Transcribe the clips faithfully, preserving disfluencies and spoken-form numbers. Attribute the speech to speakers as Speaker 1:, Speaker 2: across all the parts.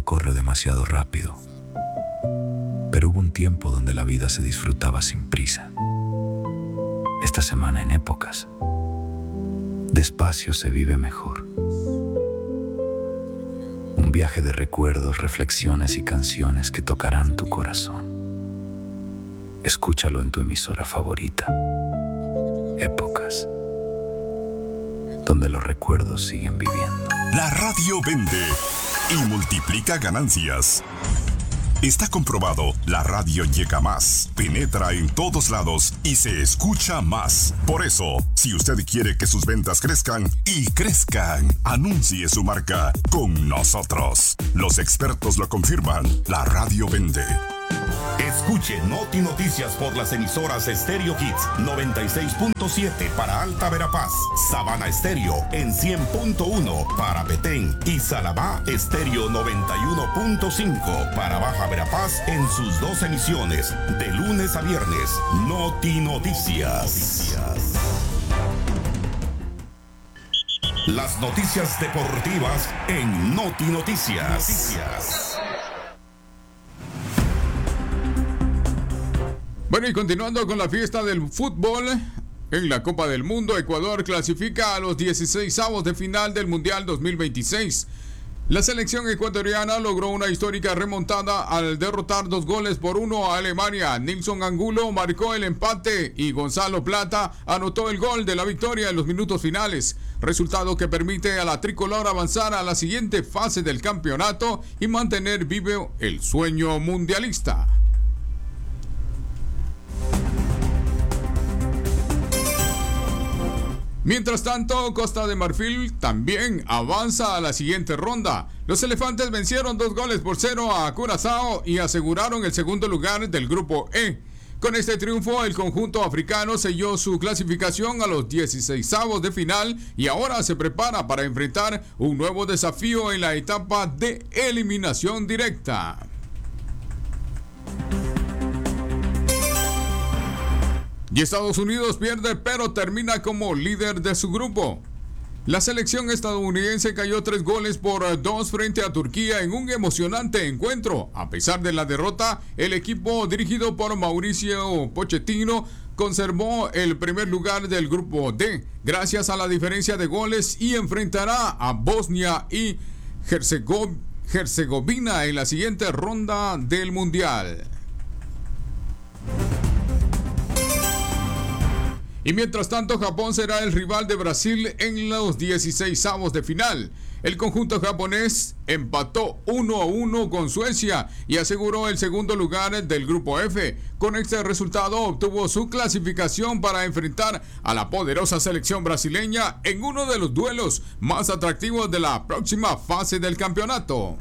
Speaker 1: mundo corre demasiado rápido, pero hubo un tiempo donde la vida se disfrutaba sin prisa. Esta semana en Épocas, despacio se vive mejor. Un viaje de recuerdos, reflexiones y canciones que tocarán tu corazón. Escúchalo en tu emisora favorita. Épocas, donde los recuerdos siguen viviendo.
Speaker 2: La radio vende y multiplica ganancias. Está comprobado, la radio llega más, penetra en todos lados y se escucha más. Por eso, si usted quiere que sus ventas crezcan y crezcan, anuncie su marca con nosotros. Los expertos lo confirman, la radio vende.
Speaker 3: Escuche Noti Noticias por las emisoras Stereo Hits noventa y seis punto siete para Alta Verapaz, Sabana Estéreo en cien punto uno para Petén y Salabá Estéreo noventa y uno punto cinco para Baja Verapaz en sus dos emisiones, de lunes a viernes. Noti Noticias. Las noticias deportivas en Noti Noticias. Noticias.
Speaker 4: Bueno, y continuando con la fiesta del fútbol, en la Copa del Mundo, Ecuador clasifica a los dieciseisavos de final del Mundial dos mil veintiséis. La selección ecuatoriana logró una histórica remontada al derrotar dos goles por uno a Alemania. Nilson Angulo marcó el empate y Gonzalo Plata anotó el gol de la victoria en los minutos finales, resultado que permite a la tricolor avanzar a la siguiente fase del campeonato y mantener vivo el sueño mundialista. Mientras tanto, Costa de Marfil también avanza a la siguiente ronda. Los elefantes vencieron dos goles por cero a Curazao y aseguraron el segundo lugar del grupo E. Con este triunfo, el conjunto africano selló su clasificación a los dieciseisavos de final y ahora se prepara para enfrentar un nuevo desafío en la etapa de eliminación directa. Y Estados Unidos pierde, pero termina como líder de su grupo. La selección estadounidense cayó tres goles por dos frente a Turquía en un emocionante encuentro. A pesar de la derrota, el equipo dirigido por Mauricio Pochettino conservó el primer lugar del grupo D, gracias a la diferencia de goles, y enfrentará a Bosnia y Herzegovina en la siguiente ronda del Mundial. Y mientras tanto, Japón será el rival de Brasil en los dieciseisavos de final. El conjunto japonés empató uno a uno con Suecia y aseguró el segundo lugar del grupo F. Con este resultado obtuvo su clasificación para enfrentar a la poderosa selección brasileña en uno de los duelos más atractivos de la próxima fase del campeonato.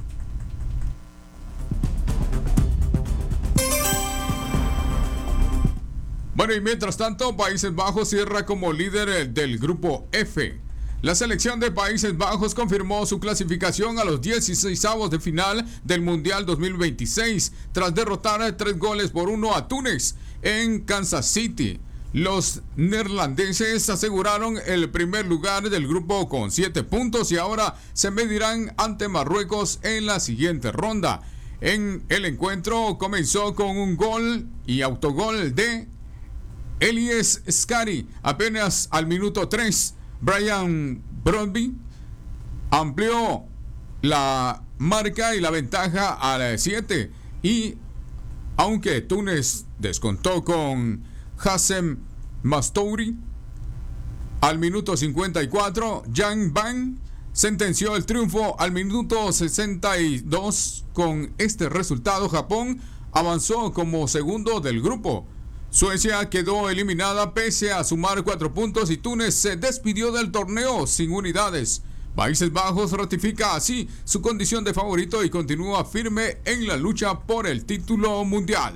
Speaker 4: Bueno, y mientras tanto, Países Bajos cierra como líder del grupo F. La selección de Países Bajos confirmó su clasificación a los dieciseisavos de final del Mundial dos mil veintiséis tras derrotar tres goles por uno a Túnez en Kansas City. Los neerlandeses aseguraron el primer lugar del grupo con siete puntos y ahora se medirán ante Marruecos en la siguiente ronda. En el encuentro comenzó con un gol y autogol de Elias Scary apenas al minuto tres. Brian Brondby amplió la marca y la ventaja a siete. Y aunque Túnez descontó con Hassem Mastouri al minuto cincuenta y cuatro, Jan Van sentenció el triunfo al minuto sesenta y dos. Con este resultado, Japón avanzó como segundo del grupo. Suecia quedó eliminada pese a sumar cuatro puntos y Túnez se despidió del torneo sin unidades. Países Bajos ratifica así su condición de favorito y continúa firme en la lucha por el título mundial.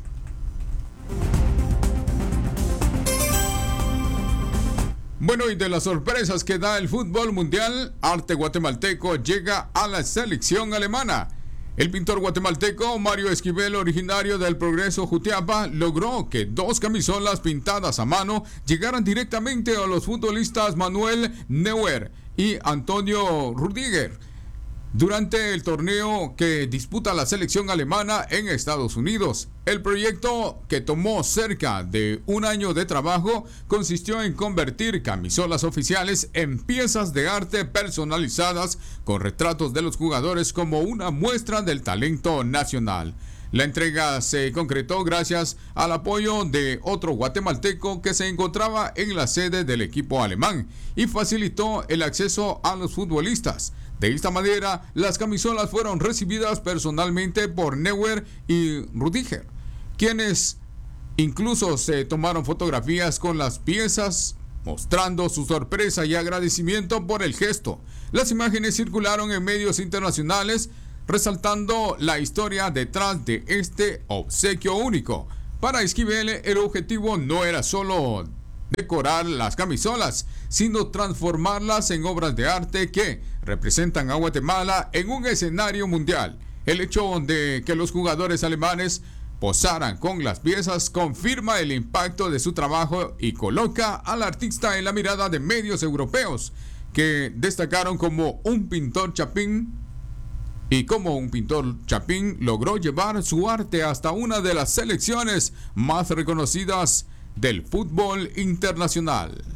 Speaker 4: Bueno, y de las sorpresas que da el fútbol mundial, arte guatemalteco llega a la selección alemana. El pintor guatemalteco Mario Esquivel, originario del Progreso Jutiapa, logró que dos camisolas pintadas a mano llegaran directamente a los futbolistas Manuel Neuer y Antonio Rudiger. durante el torneo que disputa la selección alemana en Estados Unidos. El proyecto, que tomó cerca de un año de trabajo, consistió en convertir camisolas oficiales en piezas de arte personalizadas con retratos de los jugadores como una muestra del talento nacional. La entrega se concretó gracias al apoyo de otro guatemalteco que se encontraba en la sede del equipo alemán y facilitó el acceso a los futbolistas. De esta manera, las camisolas fueron recibidas personalmente por Neuer y Rudiger, quienes incluso se tomaron fotografías con las piezas, mostrando su sorpresa y agradecimiento por el gesto. Las imágenes circularon en medios internacionales, resaltando la historia detrás de este obsequio único. Para Esquivel, el objetivo no era solo decorar las camisolas, sino transformarlas en obras de arte que representan a Guatemala en un escenario mundial. El hecho de que los jugadores alemanes posaran con las piezas confirma el impacto de su trabajo y coloca al artista en la mirada de medios europeos, que destacaron como un pintor chapín y como un pintor chapín logró llevar su arte hasta una de las selecciones más reconocidas del fútbol internacional.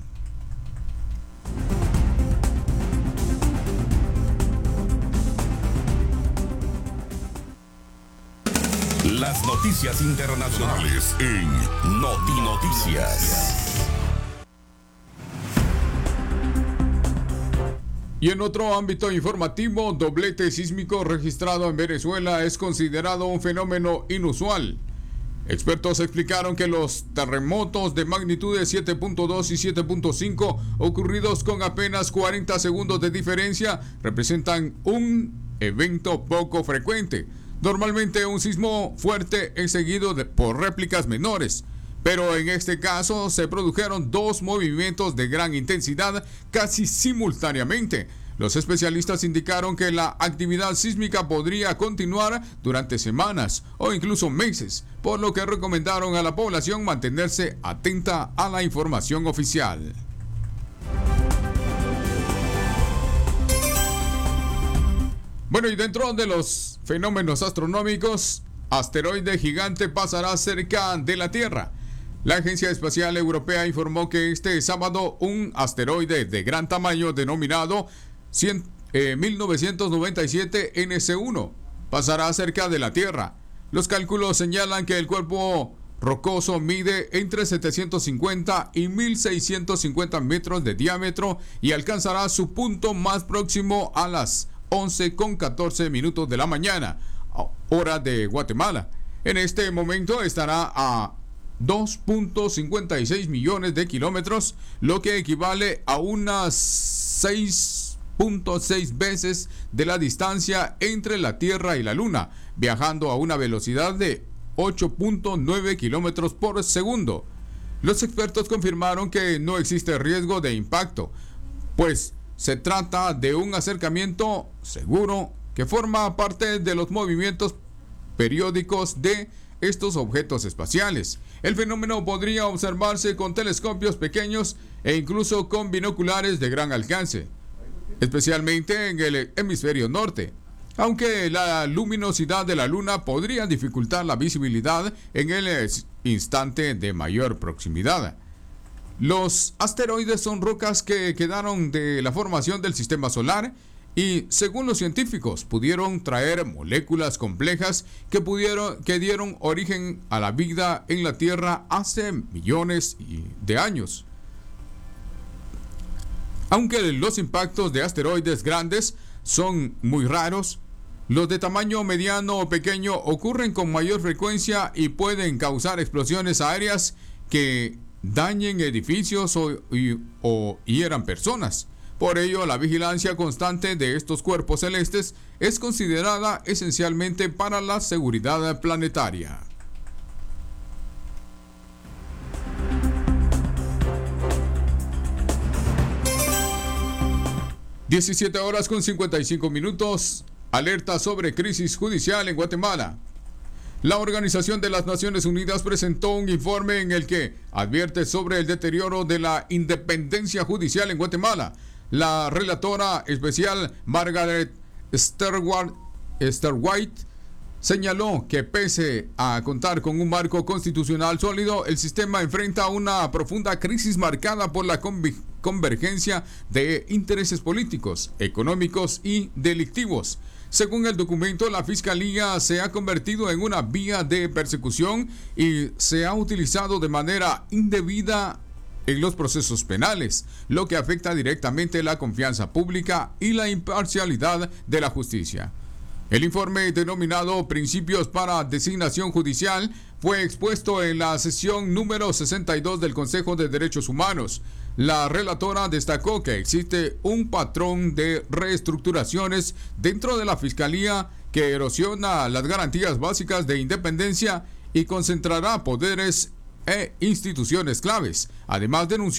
Speaker 3: Las noticias internacionales en Noti Noticias.
Speaker 4: Y en otro ámbito informativo, doblete sísmico registrado en Venezuela es considerado un fenómeno inusual. Expertos explicaron que los terremotos de magnitudes siete punto dos y siete punto cinco ocurridos con apenas cuarenta segundos de diferencia representan un evento poco frecuente. Normalmente un sismo fuerte es seguido de, por réplicas menores, pero en este caso se produjeron dos movimientos de gran intensidad casi simultáneamente. Los especialistas indicaron que la actividad sísmica podría continuar durante semanas o incluso meses, por lo que recomendaron a la población mantenerse atenta a la información oficial. Bueno, y dentro de los fenómenos astronómicos, asteroide gigante pasará cerca de la Tierra. La Agencia Espacial Europea informó que este sábado un asteroide de gran tamaño denominado mil novecientos noventa y siete N C uno pasará cerca de la Tierra. Los cálculos señalan que el cuerpo rocoso mide entre setecientos cincuenta y mil seiscientos cincuenta metros de diámetro y alcanzará su punto más próximo a las once con catorce minutos de la mañana, hora de Guatemala. En este momento estará a dos punto cincuenta y seis millones de kilómetros, lo que equivale a unas seis punto seis veces de la distancia entre la Tierra y la Luna, viajando a una velocidad de ocho punto nueve kilómetros por segundo. Los expertos confirmaron que no existe riesgo de impacto, pues se trata de un acercamiento seguro que forma parte de los movimientos periódicos de estos objetos espaciales. El fenómeno podría observarse con telescopios pequeños e incluso con binoculares de gran alcance, especialmente en el hemisferio norte, aunque la luminosidad de la Luna podría dificultar la visibilidad en el instante de mayor proximidad. Los asteroides son rocas que quedaron de la formación del sistema solar y, según los científicos, pudieron traer moléculas complejas que, pudieron, que dieron origen a la vida en la Tierra hace millones de años. Aunque los impactos de asteroides grandes son muy raros, los de tamaño mediano o pequeño ocurren con mayor frecuencia y pueden causar explosiones aéreas que dañen edificios o, y, o hieran personas. Por ello, la vigilancia constante de estos cuerpos celestes es considerada esencialmente para la seguridad planetaria. diecisiete horas con cincuenta y cinco minutos. Alerta sobre crisis judicial en Guatemala. La Organización de las Naciones Unidas presentó un informe en el que advierte sobre el deterioro de la independencia judicial en Guatemala. La relatora especial Margaret Sterwart, White señaló que pese a contar con un marco constitucional sólido, el sistema enfrenta una profunda crisis marcada por la convergencia de intereses políticos, económicos y delictivos. Según el documento, la Fiscalía se ha convertido en una vía de persecución y se ha utilizado de manera indebida en los procesos penales, lo que afecta directamente la confianza pública y la imparcialidad de la justicia. El informe denominado Principios para Designación Judicial fue expuesto en la sesión número sesenta y dos del Consejo de Derechos Humanos. La relatora destacó que existe un patrón de reestructuraciones dentro de la Fiscalía que erosiona las garantías básicas de independencia y concentrará poderes e instituciones claves. Además, denunció